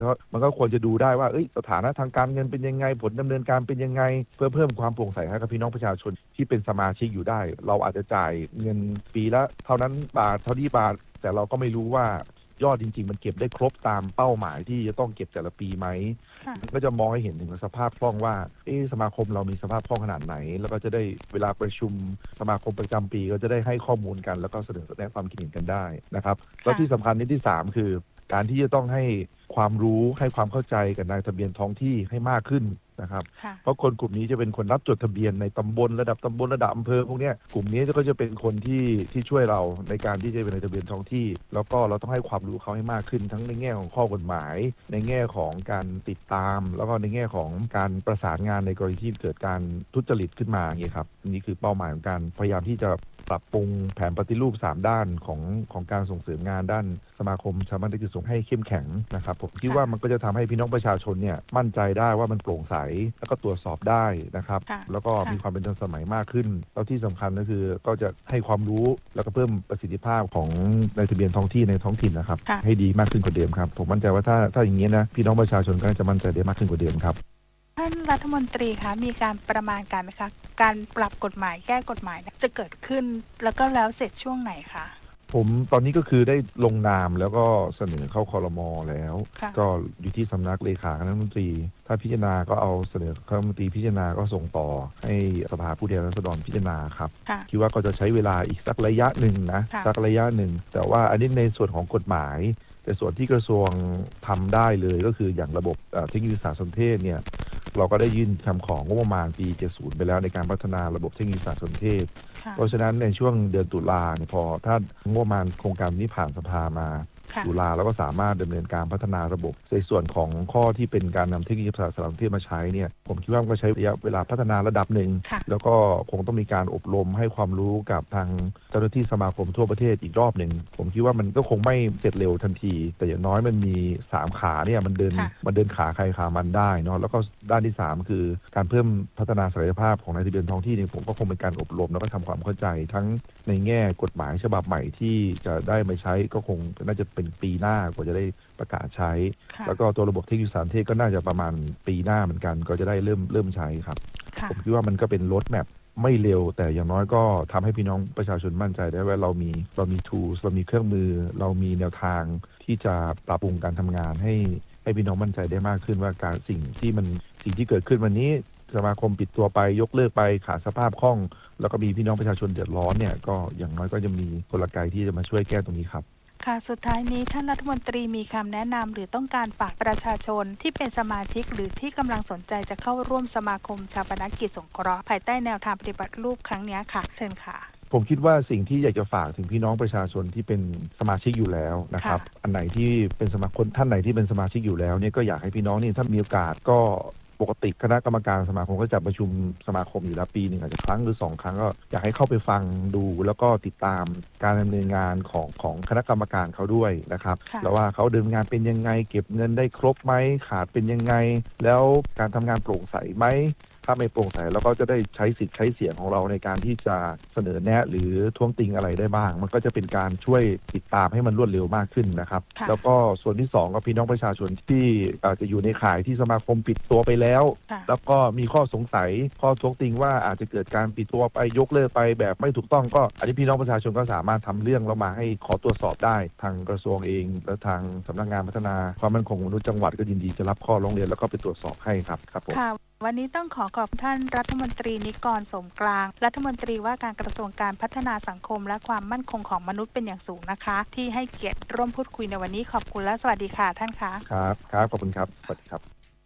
มันก็ควรจะดูได้ว่าสถานะทางการเงินเป็นยังไงผลดำเนินการเป็นยังไงเพื่อเพิ่มความโปร่งใสให้กับพี่น้องประชาชนที่เป็นสมาชิกอยู่ได้เราอาจจะจ่ายเงินปีละเท่านั้นบาทเท่านี้บาทแต่เราก็ไม่รู้ว่ายอดจริงๆมันเก็บได้ครบตามเป้าหมายที่จะต้องเก็บแต่ละปีไหมก็จะมองให้เห็นถึงสภาพคล่องว่าสมาคมเรามีสภาพคล่องขนาดไหนแล้วก็จะได้เวลาประชุมสมาคมประจำปีก็จะได้ให้ข้อมูลกันแล้วก็เสนอแนะความคิดเห็นกันได้นะครับแล้วที่สำคัญที่3คือการที่จะต้องให้ความรู้ให้ความเข้าใจกับนายทะเบียนท้องที่ให้มากขึ้นนะครับเพราะคนกลุ่มนี้จะเป็นคนรับจดทะเบียนในตำบลระดับอำเภอพวกนี้กลุ่มนี้ก็จะเป็นคนที่ช่วยเราในการที่จะเป็นนายทะเบียนท้องที่แล้วก็เราต้องให้ความรู้เขาให้มากขึ้นทั้งในแง่ของข้อกฎหมายในแง่ของการติดตามแล้วก็ในแง่ของการประสานงานในกรณีที่เกิดการทุจริตขึ้นมาอย่างนี้ครับนี่คือเป้าหมายของการพยายามที่จะปรับปรุงแผนปฏิรูป3ด้านของการส่งเสริมงานด้านสมาคมชาวบ้านที่จะส่งให้เข้มแข็งนะครับผมคิดว่ามันก็จะทำให้พี่น้องประชาชนเนี่ยมั่นใจได้ว่ามันโปร่งใสแล้วก็ตรวจสอบได้นะครับแล้วก็มีความเป็นทันสมัยมากขึ้นแล้วที่สำคัญก็คือก็จะให้ความรู้แล้วก็เพิ่มประสิทธิภาพของนายทะเบียนท้องที่ในท้องถิ่นนะครับให้ดีมากขึ้นกว่าเดิมครับผมมั่นใจว่าถ้าอย่างนี้นะพี่น้องประชาชนก็จะมั่นใจได้มากขึ้นกว่าเดิมครับท่านรัฐมนตรีคะมีการประมาณการไหมคะการปรับกฎหมายแก้กฎหมายจะเกิดขึ้นแล้วก็แล้วเสร็จช่วงไหนคะผมตอนนี้ก็คือได้ลงนามแล้วก็เสนอเข้าครม.แล้วก็อยู่ที่สำนักเลขาคณะรัฐมนตรีถ้าพิจารณาก็เอาเสนอคณะรัฐมนตรีพิจารณาก็ส่งต่อให้สภาผู้แทนราษฎรพิจารณาครับคิดว่าก็จะใช้เวลาอีกสักระยะหนึ่งนะสักระยะหนึ่งแต่ว่าอันนี้ในส่วนของกฎหมายแต่ส่วนที่กระทรวงทำได้เลยก็คืออย่างระบบเทคโนโลยีสารสนเทศเนี่ยเราก็ได้ยื่นคำของงบประมาณปี 70 ไปแล้วในการพัฒนาระบบเทคโนโลยีสารสนเทศเพราะฉะนั้นในช่วงเดือนตุลาเนี่ยพอถ้างบประมาณโครงการนี้ผ่านสภามาตุลาแล้วก็สามารถดำเนินการพัฒนาระบบในส่วนของข้อที่เป็นการนำเทคโนโลยีสารสนเทศมาใช้เนี่ยผมคิดว่ามันก็ใช้ระยะเวลาพัฒนาระดับหนึ่งแล้วก็คงต้องมีการอบรมให้ความรู้กับทางเจ้าหน้าที่สมาคมทั่วประเทศอีกรอบหนึ่งผมคิดว่ามันก็คงไม่เสร็จเร็วทันทีแต่อย่างน้อยมันมี3ขาเนี่ยมันเดินขาใครขามันได้เนาะแล้วก็ด้านที่3คือการเพิ่มพัฒนาศักยภาพของนายทะเบียนท้องที่เนี่ยผมก็คงเป็นการอบรมแล้วก็ทำความเข้าใจทั้งในแง่กฎหมายฉบับใหม่ที่จะได้มาใช้ก็คงน่าจะเป็นปีหน้ากว่าจะได้ประกาศใช้แล้วก็ตัวระบบเทคโนโลยีสารสนเทศก็น่าจะประมาณปีหน้าเหมือนกันก็จะได้เริ่มใช้ครับผมคิดว่ามันก็เป็นโรดแมปไม่เร็วแต่อย่างน้อยก็ทำให้พี่น้องประชาชนมั่นใจได้ว่าเรามี tools เรามีเครื่องมือเรามีแนวทางที่จะปรับปรุงการทำงานให้พี่น้องมั่นใจได้มากขึ้นว่าการสิ่งที่เกิดขึ้นวันนี้สมาคมปิดตัวไปยกเลิกไปขาดสภาพคล่องแล้วก็มีพี่น้องประชาชนเดือดร้อนเนี่ยก็อย่างน้อยก็จะมีกลไกที่จะมาช่วยแก้ตรงนี้ครับค่ะสุดท้ายนี้ท่านรัฐมนตรีมีคำแนะนำหรือต้องการฝากประชาชนที่เป็นสมาชิกหรือที่กำลังสนใจจะเข้าร่วมสมาคมชาปนกิจสงเคราะห์ภายใต้แนวทางปฏิบัติรูปครั้งนี้ค่ะเชิญค่ะผมคิดว่าสิ่งที่อยากจะฝากถึงพี่น้องประชาชนที่เป็นสมาชิกอยู่แล้วนะครับอันไหนที่เป็นสมาคมท่านไหนที่เป็นสมาชิกอยู่แล้วเนี่ยก็อยากให้พี่น้องนี่ถ้ามีโอกาสก็ปกติคณะกรรมการสมาคมก็จะประชุมสมาคมอยู่แล้วปีหนึ่งอาจจะครั้งหรือ2ครั้งก็อยากให้เข้าไปฟังดูแล้วก็ติดตามการดำเนินงานของคณะกรรมการเขาด้วยนะครับแล้วว่าเขาดำเนินงานเป็นยังไงเก็บเงินได้ครบไหมขาดเป็นยังไงแล้วการทำงานโปร่งใสไหมถ้าไม่โปร่งใสเราก็จะได้ใช้สิทธิ์ใช้เสียงของเราในการที่จะเสนอแนะหรือท้วงติงอะไรได้บ้างมันก็จะเป็นการช่วยติดตามให้มันรวดเร็วมากขึ้นนะครับแล้วก็ส่วนที่2ก็พี่น้องประชาชนที่อาจจะอยู่ในข่ายที่สมาคมปิดตัวไปแล้วแล้วก็มีข้อสงสัยข้อท้วงติงว่าอาจจะเกิดการปิดตัวไปยกเลิกไปแบบไม่ถูกต้องก็อันนี้พี่น้องประชาชนก็สามารถทำเรื่องเรามาให้ขอตรวจสอบได้ทางกระทรวงเองและทางสำนักงานพัฒนาความมั่นคงของมนุษย์จังหวัดก็ยินดีจะรับข้อร้องเรียนแล้วก็ไปตรวจสอบให้ครับผมวันนี้ต้องขอบท่านรัฐมนตรีนิกรสมกลางรัฐมนตรีว่าการกระทรวงการพัฒนาสังคมและความมั่นคงของมนุษย์เป็นอย่างสูงนะคะที่ให้เกียรติร่วมพูดคุยในวันนี้ขอบคุณและสวัสดีค่ะท่านคะครับขอบคุณครับสวัสดีครับ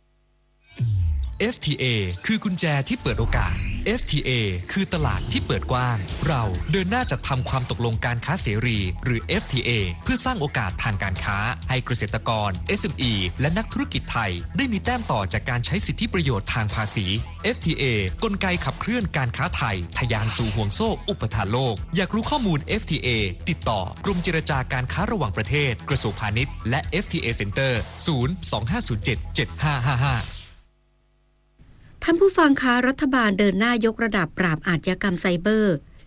FTA คือกุญแจที่เปิดโอกาส FTA คือตลาดที่เปิดกว้างเราเดินหน้าจัดทำความตกลงการค้าเสรีหรือ FTA เพื่อสร้างโอกาสทางการค้าให้เกษตรกร SME และนักธุรกิจไทยได้มีแต้มต่อจากการใช้สิทธิประโยชน์ทางภาษี FTA กลไกขับเคลื่อนการค้าไทยทะยานสู่ห่วงโซ่อุปทานโลกอยากรู้ข้อมูล FTA ติดต่อกรมเจรจาการค้าระหว่างประเทศกระทรวงพาณิชย์และ FTA Center 025077555 ท่านผู้ฟังคะรัฐบาลเดินหน้ายกระดับปราบอาชญากรรมไซเบอร์และ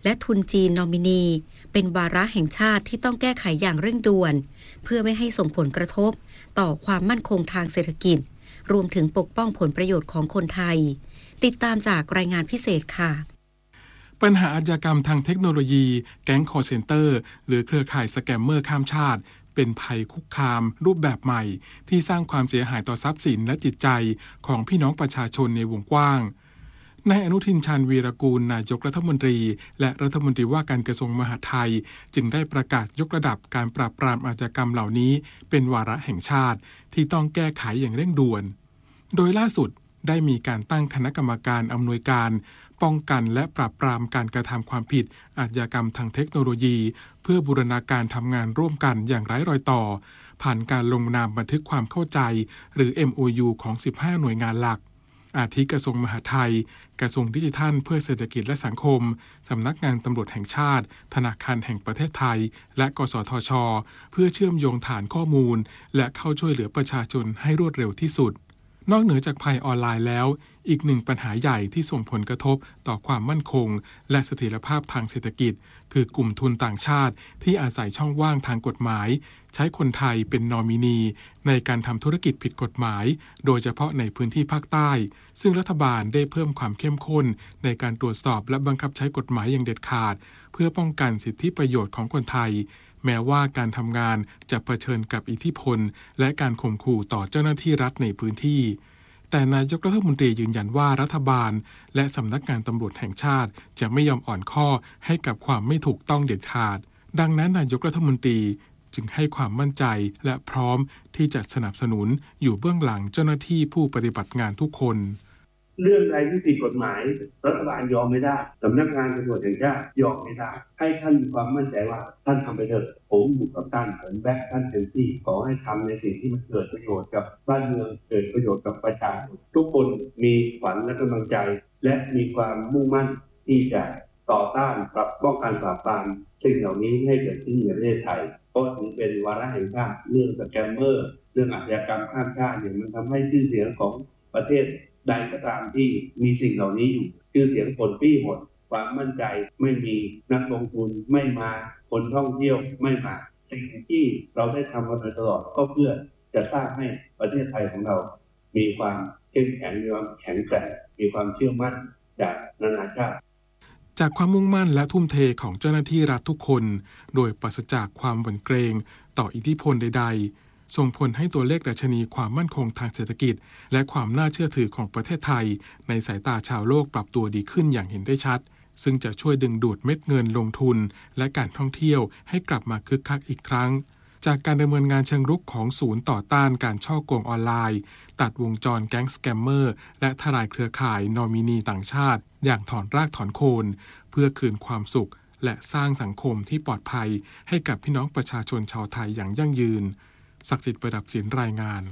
และทุนจีนนอมินีเป็นวาระแห่งชาติที่ต้องแก้ไขอย่างเร่งด่วนเพื่อไม่ให้ส่งผลกระทบต่อความมั่นคงทางเศรษฐกิจรวมถึงปกป้องผลประโยชน์ของคนไทยติดตามจากรายงานพิเศษค่ะปัญหาอาชญากรรมทางเทคโนโลยีแก๊งคอลเซ็นเตอร์หรือเครือข่ายสแกมเมอร์ข้ามชาติเป็นภัยคุกคามรูปแบบใหม่ที่สร้างความเสียหายต่อทรัพย์สินและจิตใจของพี่น้องประชาชนในวงกว้างนายอนุทินชาญวีรกูลนายกรัฐมนตรีและรัฐมนตรีว่าการกระทรวงมหาดไทยจึงได้ประกาศยกระดับการปราบปรามอาชญากรรมเหล่านี้เป็นวาระแห่งชาติที่ต้องแก้ไขอย่างเร่งด่วนโดยล่าสุดได้มีการตั้งคณะกรรมการอำนวยการป้องกันและปราบปรามการกระทำความผิดอาชญากรรมทางเทคโนโลยีเพื่อบูรณาการทำงานร่วมกันอย่างไร้รอยต่อผ่านการลงนามบันทึกความเข้าใจหรือ MOU ของ 15 หน่วยงานหลักอาทิกระทรวงมหาดไทยกระทรวงดิจิทัลเพื่อเศรษฐกิจและสังคมสำนักงานตำรวจแห่งชาติธนาคารแห่งประเทศไทยและกสทช.เพื่อเชื่อมโยงฐานข้อมูลและเข้าช่วยเหลือประชาชนให้รวดเร็วที่สุดนอกเหนือจากภัยออนไลน์แล้วอีกหนึ่งปัญหาใหญ่ที่ส่งผลกระทบต่อความมั่นคงและเสถียรภาพทางเศรษฐกิจคือกลุ่มทุนต่างชาติที่อาศัยช่องว่างทางกฎหมายใช้คนไทยเป็นนอมินีในการทำธุรกิจผิดกฎหมายโดยเฉพาะในพื้นที่ภาคใต้ซึ่งรัฐบาลได้เพิ่มความเข้มข้นในการตรวจสอบและบังคับใช้กฎหมายอย่างเด็ดขาดเพื่อป้องกันสิทธิประโยชน์ของคนไทยแม้ว่าการทำงานจะเผชิญกับอิทธิพลและการข่มขู่ต่อเจ้าหน้าที่รัฐในพื้นที่แต่นายกรัฐมนตรียืนยันว่ารัฐบาลและสำนักงานตำรวจแห่งชาติจะไม่ยอมอ่อนข้อให้กับความไม่ถูกต้องเด็ดขาดดังนั้นนายกรัฐมนตรีจึงให้ความมั่นใจและพร้อมที่จะสนับสนุนอยู่เบื้องหลังเจ้าหน้าที่ผู้ปฏิบัติงานทุกคนเรื่องใดที่ผิดกฎหมายรัฐบาลยอมไม่ได้สำนักงานตำรวจแห่งชาติยอมไม่ได้ให้ท่านมีความมั่นใจว่าท่านทำไปเถอะผมอยู่กับท่านผมแบกท่านเต็มที่ขอให้ทำในสิ่งที่มันเกิดประโยชน์กับบ้านเมืองเกิดประโยชน์กับประชาชนทุกคนมีขวัญและกำลังใจและมีความมุ่งมั่นที่จะต่อต้านปรับป้องกันปราบปรามสิ่งเหล่านี้ให้เกิดขึ้นในประเทศไทยเพราะถือเป็นวาระแห่งชาติเรื่องสแกมเมอร์เรื่องอาชญากรรมข้ามชาติเนี่ยมันทำให้ชื่อเสียงของประเทศใดก็ตามที่มีสิ่งเหล่านี้อยู่ชื่อเสียงผลปี้หมดความมั่นใจไม่มีนักลงทุนไม่มาคนท่องเที่ยวไม่มาสิ่งที่เราได้ทำมาโดยตลอดก็เพื่อจะสร้างให้ประเทศไทยของเรามีความเข้มแข็งมีความแข็งแกร่งมีความเชื่อมั่นจากนานาชาติจากความมุ่งมั่นและทุ่มเทของเจ้าหน้าที่รัฐทุกคนโดยปราศจากความหวั่นเกรงต่ออิทธิพลใดๆส่งผลให้ตัวเลขดัชนีความมั่นคงทางเศรษฐกิจและความน่าเชื่อถือของประเทศไทยในสายตาชาวโลกปรับตัวดีขึ้นอย่างเห็นได้ชัดซึ่งจะช่วยดึงดูดเม็ดเงินลงทุนและการท่องเที่ยวให้กลับมาคึกคักอีกครั้งจากการดำเนินงานเชิงรุกของศูนย์ต่อต้านการฉ้อโกงออนไลน์ตัดวงจรแก๊งสแกมเมอร์และทลายเครือข่ายนอมินีต่างชาติอย่างถอนรากถอนโคนเพื่อคืนความสุขและสร้างสังคมที่ปลอดภัยให้กับพี่น้องประชาชนชาวไทยอย่างยั่งยืนศักดิ์สิทธิ์ประดับศิลป์รายงาน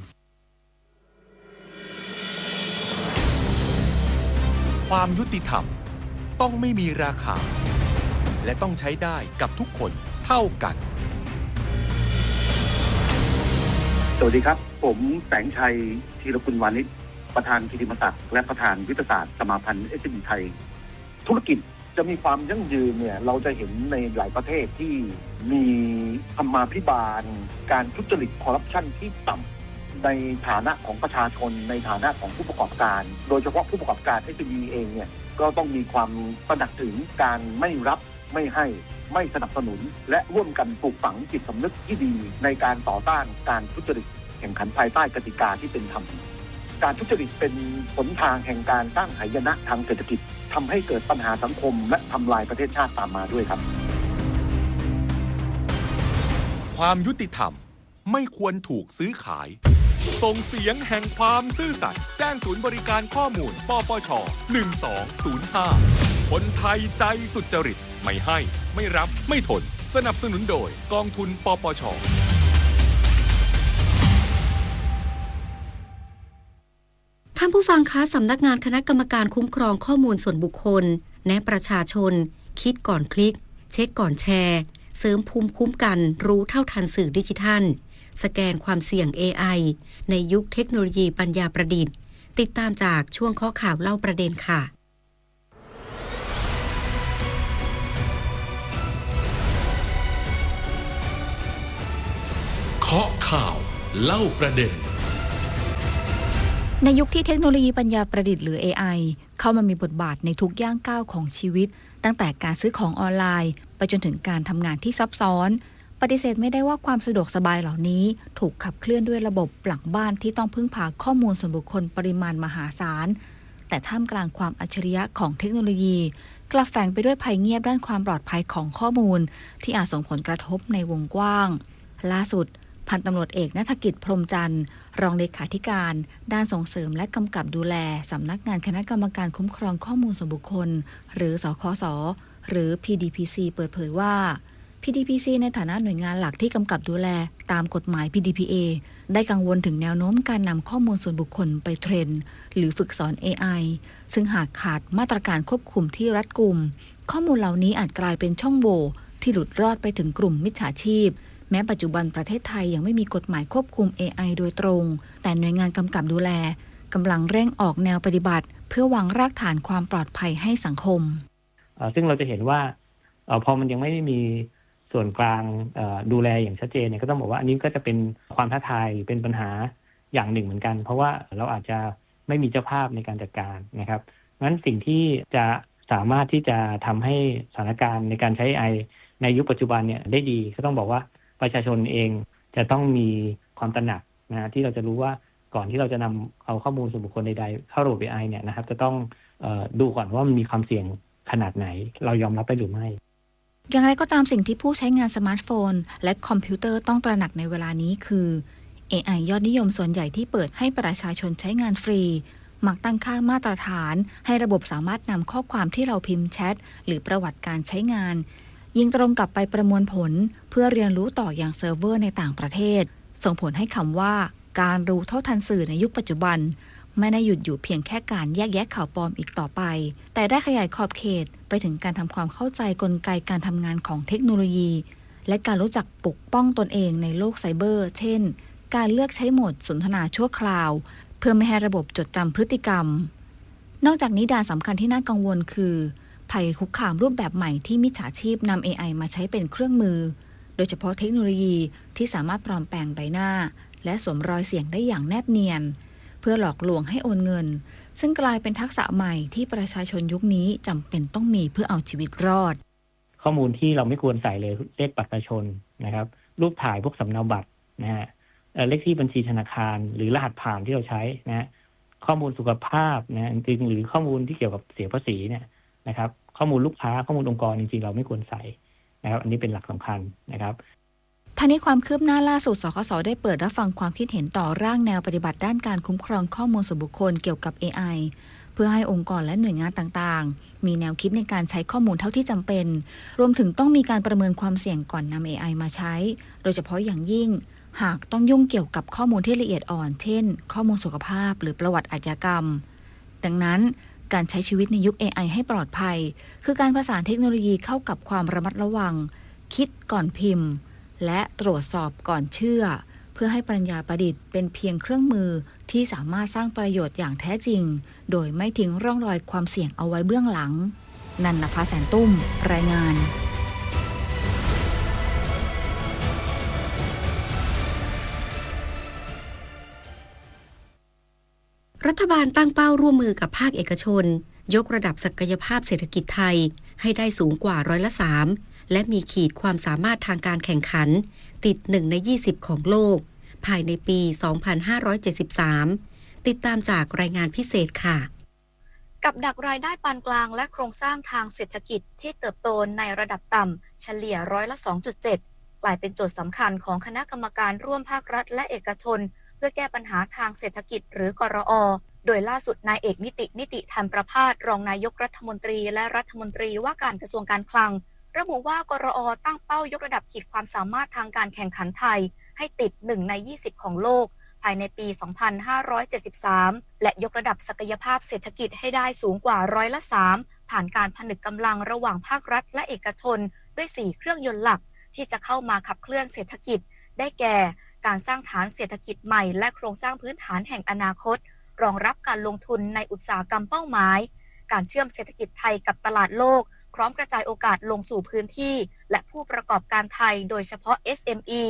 ความยุติธรรมต้องไม่มีราคาและต้องใช้ได้กับทุกคนเท่ากันสวัสดีครับผมแสงชัยธีรกุลวานิชประธานกิติมศักดิ์และประธานวิทยาศาสตร์สมาพันธ์ SME ไทยธุรกิจจะมีความยั่งยืนเนี่ยเราจะเห็นในหลายประเทศที่มีธรรมาภิบาลการทุจริตคอร์รัปชันที่ต่ำในฐานะของประชาชนในฐานะของผู้ประกอบการโดยเฉพาะผู้ประกอบการ SME เองเนี่ยก็ต้องมีความตระหนักถึงการไม่รับไม่ให้ไม่สนับสนุนและร่วมกันปลูกฝังจิตสำนึกที่ดีในการต่อต้านการทุจริตแข่งขันภายใต้กติกาที่เป็นธรรมการทุจริตเป็นหนทางแห่งการสร้างหายนะทางเศรษฐกิจทำให้เกิดปัญหาสังคมและทำลายประเทศชาติตามมาด้วยครับความยุติธรรมไม่ควรถูกซื้อขายส่งเสียงแห่งความซื่อสัตย์แจ้งศูนย์บริการข้อมูลปปช. 1205คนไทยใจสุจริตไม่ให้ไม่รับไม่ทนสนับสนุนโดยกองทุนปปช. ท่านผู้ฟังคะสำนักงานคณะกรรมการคุ้มครองข้อมูลส่วนบุคคลแนะประชาชนคิดก่อนคลิกเช็คก่อนแชร์เสริมภูมิคุ้มกันรู้เท่าทันสื่อดิจิทัลสแกนความเสี่ยง AI ในยุคเทคโนโลยีปัญญาประดิษฐ์ติดตามจากช่วงข้อข่าวเล่าประเด็นค่ะเคาะข่าวเล่าประเด็นในยุคที่เทคโนโลยีปัญญาประดิษฐ์หรือ AI เข้ามามีบทบาทในทุกย่างก้าวของชีวิตตั้งแต่การซื้อของออนไลน์ไปจนถึงการทำงานที่ซับซ้อนปฏิเสธไม่ได้ว่าความสะดวกสบายเหล่านี้ถูกขับเคลื่อนด้วยระบบหลังบ้านที่ต้องพึ่งพาข้อมูลส่วนบุคคลปริมาณมหาศาลแต่ท่ามกลางความอัจฉริยะของเทคโนโลยีกลับแฝงไปด้วยภัยเงียบด้านความปลอดภัยของข้อมูลที่อาจส่งผลกระทบในวงกว้างล่าสุดพันตำรวจเอกณัฐกิจพรหมจันทร์รองเลขาธิการด้านส่งเสริมและกำกับดูแลสำนักงานคณะกรรมการคุ้มครองข้อมูลส่วนบุคคลหรือสคส.หรือ PDPC เปิดเผยว่า PDPC ในฐานะหน่วยงานหลักที่กำกับดูแลตามกฎหมาย PDPA ได้กังวลถึงแนวโน้มการนำข้อมูลส่วนบุคคลไปเทรนหรือฝึกสอน AI ซึ่งหากขาดมาตรการควบคุมที่รัดกุมข้อมูลเหล่านี้อาจกลายเป็นช่องโหว่ที่หลุดรอดไปถึงกลุ่มมิจฉาชีพแม้ปัจจุบันประเทศไทยยังไม่มีกฎหมายควบคุม AI โดยตรงแต่หน่วยงานกำกับดูแลกำลังเร่งออกแนวปฏิบัติเพื่อวางรากฐานความปลอดภัยให้สังคมซึ่งเราจะเห็นว่าพอมันยังไม่ได้มีส่วนกลางดูแลอย่างชัดเจนเนี่ยก็ต้องบอกว่าอันนี้ก็จะเป็นความท้าทายเป็นปัญหาอย่างหนึ่งเหมือนกันเพราะว่าเราอาจจะไม่มีเจ้าภาพในการจัดการนะครับงั้นสิ่งที่จะสามารถที่จะทำให้สถานการณ์ในการใช้ AI ในยุคปัจจุบันเนี่ยได้ดีก็ต้องบอกว่าประชาชนเองจะต้องมีความตระหนักนะที่เราจะรู้ว่าก่อนที่เราจะนำเอาข้อมูลส่วนบุคคลใดๆเข้าระบบ AI เนี่ยนะครับจะต้องดูก่อนว่ามันมีความเสี่ยงขนาดไหนเรายอมรับได้หรือไม่อย่างไรก็ตามสิ่งที่ผู้ใช้งานสมาร์ทโฟนและคอมพิวเตอร์ต้องตระหนักในเวลานี้คือ AI ยอดนิยมส่วนใหญ่ที่เปิดให้ประชาชนใช้งานฟรีมักตั้งค่ามาตรฐานให้ระบบสามารถนำข้อความที่เราพิมพ์แชทหรือประวัติการใช้งานยิงตรงกลับไปประมวลผลเพื่อเรียนรู้ต่ออย่างเซิร์ฟเวอร์ในต่างประเทศส่งผลให้คำว่าการรู้เท่าทันสื่อในยุคปัจจุบันไม่ได้หยุดอยู่เพียงแค่การแยกแยะข่าวปลอมอีกต่อไปแต่ได้ขยายขอบเขตไปถึงการทำความเข้าใจกลไกการทำงานของเทคโนโลยีและการรู้จักปกป้องตนเองในโลกไซเบอร์เช่นการเลือกใช้โหมดสนทนาชั่วคราวเพื่อไม่ให้ระบบจดจำพฤติกรรมนอกจากนี้ด่านสำคัญที่น่ากังวลคือภัยคุกคามรูปแบบใหม่ที่มิจฉาชีพนำ AI มาใช้เป็นเครื่องมือโดยเฉพาะเทคโนโลยีที่สามารถปลอมแปลงใบหน้าและสวมรอยเสียงได้อย่างแนบเนียนเพื่อหลอกลวงให้โอนเงินซึ่งกลายเป็นทักษะใหม่ที่ประชาชนยุคนี้จำเป็นต้องมีเพื่อเอาชีวิตรอดข้อมูลที่เราไม่ควรใส่เลยเลขบัตรประชาชนนะครับรูปถ่ายพวกสำเนาบัตรนะฮะเลขที่บัญชีธนาคารหรือรหัสผ่านที่เราใช้นะฮะข้อมูลสุขภาพนะจริงหรือข้อมูลที่เกี่ยวกับเสียภาษีเนี่ยนะครับข้อมูลลูกค้าข้อมูลองค์กรจริงๆเราไม่ควรใส่นะครับอันนี้เป็นหลักสำคัญนะครับทางนี้ความคืบหน้าล่าสุดสคส.ได้เปิดรับฟังความคิดเห็นต่อร่างแนวปฏิบัติด้านการคุ้มครองข้อมูลส่วนบุคคลเกี่ยวกับ AI เพื่อให้องค์กรและหน่วยงานต่างๆมีแนวคิดในการใช้ข้อมูลเท่าที่จำเป็นรวมถึงต้องมีการประเมินความเสี่ยงก่อนนำ AI มาใช้โดยเฉพาะอย่างยิ่งหากต้องยุ่งเกี่ยวกับข้อมูลที่ละเอียดอ่อนเช่นข้อมูลสุขภาพหรือประวัติอาชญากรรมดังนั้นการใช้ชีวิตในยุค AI ให้ปลอดภัยคือการผสานเทคโนโลยีเข้ากับความระมัดระวังคิดก่อนพิมพ์และตรวจสอบก่อนเชื่อเพื่อให้ปัญญาประดิษฐ์เป็นเพียงเครื่องมือที่สามารถสร้างประโยชน์อย่างแท้จริงโดยไม่ทิ้งร่องรอยความเสี่ยงเอาไว้เบื้องหลังนันนภาแสนตุ้มรายงานรัฐบาลตั้งเป้าร่วมมือกับภาคเอกชนยกระดับศักยภาพเศรษฐกิจไทยให้ได้สูงกว่า3%และมีขีดความสามารถทางการแข่งขันติด1ใน20ของโลกภายในปี 2573 ติดตามจากรายงานพิเศษค่ะกับดักรายได้ปานกลางและโครงสร้างทางเศรษฐกิจที่เติบโตในระดับต่ำเฉลี่ย2.7%กลายเป็นโจทย์สำคัญของคณะกรรมการร่วมภาครัฐและเอกชนเพื่อแก้ปัญหาทางเศรษฐกิจหรือกรอ.โดยล่าสุดนายเอกนิติธรรมประภาสรองนายกรัฐมนตรีและรัฐมนตรีว่าการกระทรวงการคลังระบุว่ากรอ.ตั้งเป้ายกระดับขีดความสามารถทางการแข่งขันไทยให้ติด1ใน20ของโลกภายในปี 2573 และยกระดับศักยภาพเศรษฐกิจให้ได้สูงกว่า3%ผ่านการผนึกกำลังระหว่างภาครัฐและเอกชนด้วย4เครื่องยนต์หลักที่จะเข้ามาขับเคลื่อนเศรษฐกิจได้แก่การสร้างฐานเศรษฐกิจใหม่และโครงสร้างพื้นฐานแห่งอนาคตรองรับการลงทุนในอุตสาหกรรมเป้าหมายการเชื่อมเศรษฐกิจไทยกับตลาดโลกพร้อมกระจายโอกาสลงสู่พื้นที่และผู้ประกอบการไทยโดยเฉพาะ SME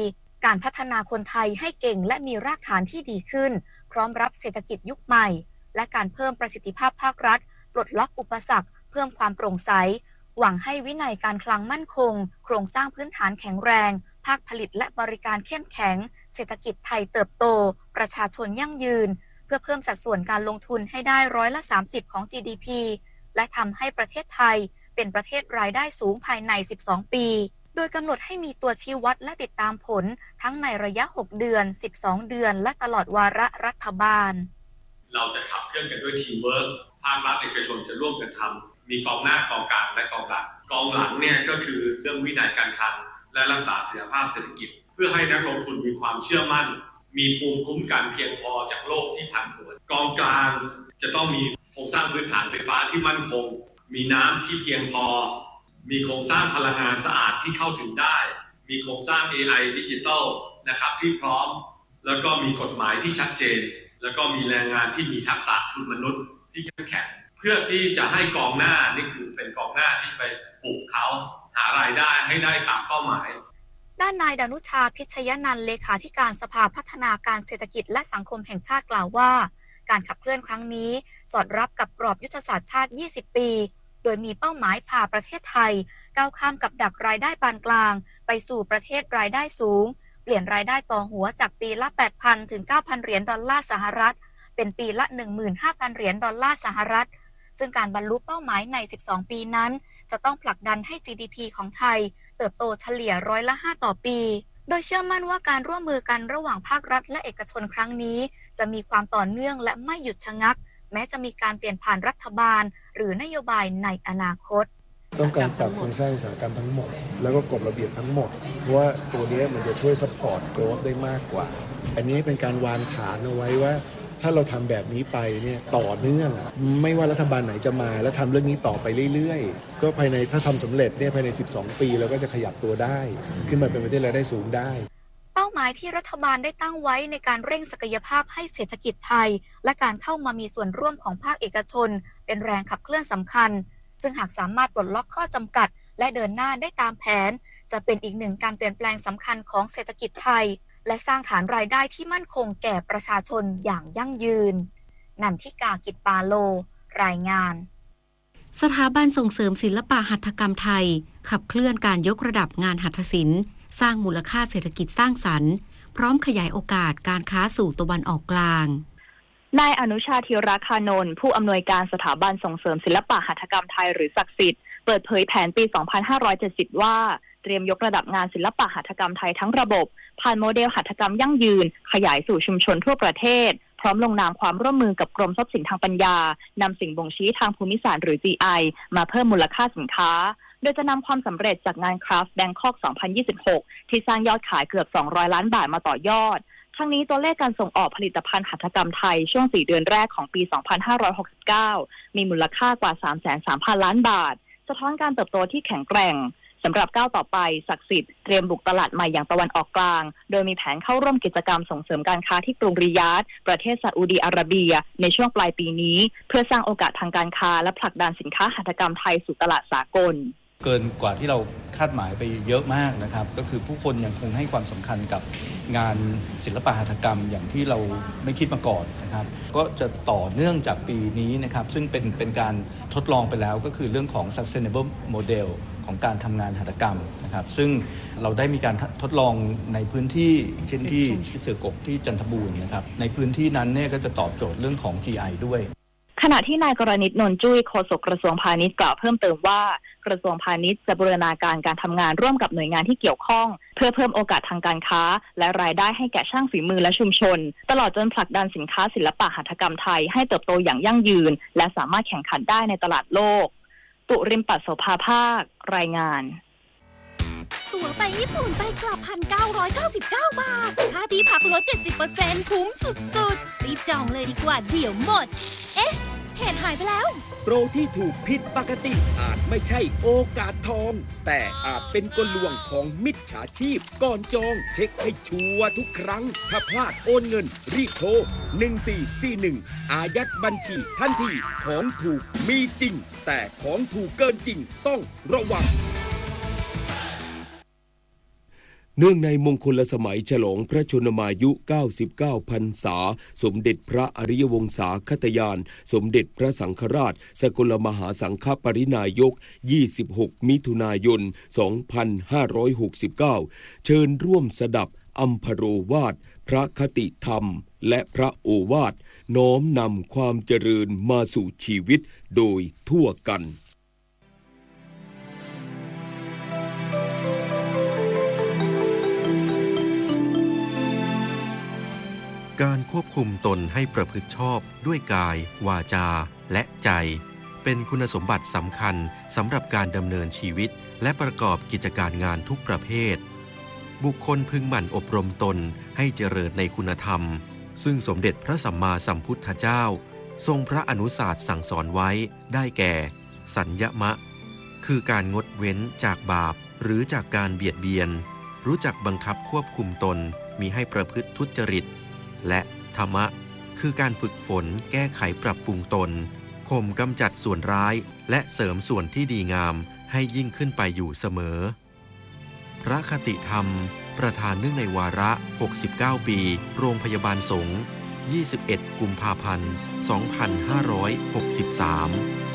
การพัฒนาคนไทยให้เก่งและมีรากฐานที่ดีขึ้นพร้อมรับเศรษฐกิจยุคใหม่และการเพิ่มประสิทธิภาพภาครัฐปลดล็อกอุปสรรคเพิ่มความโปร่งใสหวังให้วินัยการคลังมั่นคงโครงสร้างพื้นฐานแข็งแรงภาคผลิตและบริการเข้มแข็งเศรษฐกิจไทยเติบโตประชาชนยั่งยืนเพื่อเพิ่มสัดส่วนการลงทุนให้ได้30%ของ GDP และทำให้ประเทศไทยเป็นประเทศรายได้สูงภายใน12ปีโดยกำหนดให้มีตัวชี้วัดและติดตามผลทั้งในระยะ6เดือน12เดือนและตลอดวาระรัฐบาลเราจะขับเคลื่อนกันด้วยทีมเวิร์คภาครัฐเอกชนจะร่วมกันทำมีกองหน้ากองกลางและกองหลังกองหลังเนี่ยก็คือเรื่องวินัยการคลังและรักษาเสถียรภาพเศรษฐกิจเพื่อให้นักลงทุนมีความเชื่อมั่นมีภูมิคุ้มกันเพียงพอจากโลกที่ผันผวนกองกลางจะต้องมีโครงสร้างพื้นฐานไฟฟ้าที่มั่นคงมีน้ำที่เพียงพอมีโครงสร้างพลังงานสะอาดที่เข้าถึงได้มีโครงสร้าง AI ดิจิทัลนะครับที่พร้อมแล้วก็มีกฎหมายที่ชัดเจนแล้วก็มีแรงงานที่มีทักษะทุนมนุษย์ที่เข้มแข็งเพื่อที่จะให้กองหน้านี่คือเป็นกองหน้าที่ไปปลูกเขาหารายได้ให้ได้ตามเป้าหมายด้านนายดนุชาพิชยนันท์เลขาธิการสภาพัฒนาการเศรษฐกิจและสังคมแห่งชาติกล่าวว่าการขับเคลื่อนครั้งนี้สอดรับกับกรอบยุทธศาสตร์ชาติ20ปีโดยมีเป้าหมายพาประเทศไทยก้าวข้ามกับดักรายได้ปานกลางไปสู่ประเทศรายได้สูงเปลี่ยนรายได้ต่อหัวจากปีละ 8,000 ถึง 9,000 เหรียญดอลลาร์สหรัฐเป็นปีละ 15,000 เหรียญดอลลาร์สหรัฐซึ่งการบรรลุเป้าหมายใน12ปีนั้นจะต้องผลักดันให้ GDP ของไทยเติบโตเฉลี่ย5%ต่อปีโดยเชื่อมั่นว่าการร่วมมือกันระหว่างภาครัฐและเอกชนครั้งนี้จะมีความต่อเนื่องและไม่หยุดชะงักแม้จะมีการเปลี่ยนผ่านรัฐบาลหรือนโยบายในอนาคตต้องการปรับโครงสร้างอุตสาหกรรมทั้งหมดแล้วก็กฎระเบียบทั้งหมดเพราะว่าตัวนี้มันจะช่วยซัพพอร์ตโกรธได้มากกว่าอันนี้เป็นการวางฐานเอาไว้ว่าถ้าเราทำแบบนี้ไปเนี่ยต่อเนื่องไม่ว่ารัฐบาลไหนจะมาแล้วทำเรื่องนี้ต่อไปเรื่อยๆก็ภายในถ้าทำสำเร็จเนี่ยภายใน12ปีเราก็จะขยับตัวได้ขึ้นมาเป็นประเทศรายได้สูงได้เป้าหมายที่รัฐบาลได้ตั้งไว้ในการเร่งศักยภาพให้เศรษฐกิจไทยและการเข้ามามีส่วนร่วมของภาคเอกชนเป็นแรงขับเคลื่อนสำคัญซึ่งหากสามารถปลดล็อกข้อจำกัดและเดินหน้าได้ตามแผนจะเป็นอีกหนึ่งการเปลี่ยนแปลงสำคัญของเศรษฐกิจไทยและสร้างฐานรายได้ที่มั่นคงแก่ประชาชนอย่างยั่งยืนนันทิกา กิจปาโลรายงานสถาบันส่งเสริมศิลปะหัตถกรรมไทยขับเคลื่อนการยกระดับงานหัตถศิลป์สร้างมูลค่าเศรษฐกิจสร้างสรรค์พร้อมขยายโอกาสการค้าสู่ตะวันออกกลางนายอนุชาธีรคานนท์ผู้อำนวยการสถาบันส่งเสริมศิลปะหัตถกรรมไทยหรือศักดิ์สิทธิ์เปิดเผยแผนปี 2570 ว่าเตรียมยกระดับงานศิลปะหัตถกรรมไทยทั้งระบบผ่านโมเดลหัตถกรรมยั่งยืนขยายสู่ชุมชนทั่วประเทศพร้อมลงนามความร่วมมือกับกรมทรัพย์สินทางปัญญานำสิ่งบ่งชี้ทางภูมิศาสตร์หรือ GI มาเพิ่มมูลค่าสินค้าโดยจะนำความสำเร็จจากงาน Craft Bangkok 2026 ที่สร้างยอดขายเกือบ200ล้านบาทมาต่อยอดทั้งนี้ตัวเลขการส่งออกผลิตภัณฑ์หัตถกรรมไทยช่วง4เดือนแรกของปี 2569 มีมูลค่ากว่า 33,000 ล้านบาทสะท้อนการเติบโตที่แข็งแกร่งสำหรับก้าวต่อไปศักดิ์สิทธิ์เตรียมบุกตลาดใหม่อย่างตะวันออกกลางโดยมีแผนเข้าร่วมกิจกรรมส่งเสริมการค้าที่กรุงริยาดประเทศซาอุดีอาระเบียในช่วงปลายปีนี้เพื่อสร้างโอกาสทางการค้าและผลักดันสินค้าหัตถกรรมไทยสู่ตลาดสากลเกินกว่าที่เราคาดหมายไปเยอะมากนะครับก็คือผู้คนยังคงให้ความสำคัญกับงานศิลปะหัตถกรรมอย่างที่เราไม่คิดมาก่อนนะครับก็จะต่อเนื่องจากปีนี้นะครับซึ่งเป็นการทดลองไปแล้วก็คือเรื่องของ sustainable model ของการทำงานหัตถกรรมนะครับซึ่งเราได้มีการทดลองในพื้นที่เช่นที่เสือกกที่จันทบูรณ์นะครับในพื้นที่นั้นเนี่ยก็จะตอบโจทย์เรื่องของ GI ด้วยขณะที่นายกรณิต นนท์จุ้ยโฆษกกระทรวงพาณิชย์กล่าวเพิ่มเติมว่ากระทรวงพาณิชย์จะบูรณาการการทำงานร่วมกับหน่วยงานที่เกี่ยวข้องเพื่อเพิ่มโอกาสทางการค้าและรายได้ให้แก่ช่างฝีมือและชุมชนตลอดจนผลักดันสินค้าศิลปะหัตถกรรมไทยให้เติบโตอย่างยั่งยืนและสามารถแข่งขันได้ในตลาดโลกตุริมปัสโสภาภาครายงานตั๋วไปญี่ปุ่นไปกลับ 1,999 บาทค่าที่พักลด 70% คุ้มสุดๆรีบจองเลยดีกว่าเดี๋ยวหมดเอ๊ะเพจหายไปแล้วโปรที่ถูกผิดปกติอาจไม่ใช่โอกาสทองแต่อาจเป็นกลลวงของมิจฉาชีพก่อนจองเช็คให้ชัวร์ทุกครั้งถ้าพลาดโอนเงินรีบโทร1441อายัดบัญชีทันทีของถูกมีจริงแต่ของถูกเกินจริงต้องระวังเนื่องในมงคลสมัยฉลองพระชนมายุ99พรรษาสมเด็จพระอริยวงศาคตยานสมเด็จพระสังฆราชสกลมหาสังฆปรินายก26มิถุนายน2569เชิญร่วมสดับอัมพโรวาทพระคติธรรมและพระโอวาทน้อมนำความเจริญมาสู่ชีวิตโดยทั่วกันการควบคุมตนให้ประพฤติชอบด้วยกายวาจาและใจเป็นคุณสมบัติสำคัญสำหรับการดำเนินชีวิตและประกอบกิจการงานทุกประเภทบุคคลพึงหมั่นอบรมตนให้เจริญในคุณธรรมซึ่งสมเด็จพระสัมมาสัมพุทธเจ้าทรงพระอนุศาสตร์สั่งสอนไว้ได้แก่สัญญมะคือการงดเว้นจากบาปหรือจากการเบียดเบียนรู้จักบังคับควบคุมตนมิให้ประพฤติทุจริตและธรรมะคือการฝึกฝนแก้ไขปรับปรุงตนข่มกำจัดส่วนร้ายและเสริมส่วนที่ดีงามให้ยิ่งขึ้นไปอยู่เสมอพระคติธรรมประธานเนื่องในวาระ69ปีโรงพยาบาลสงฆ์21กุมภาพันธ์2563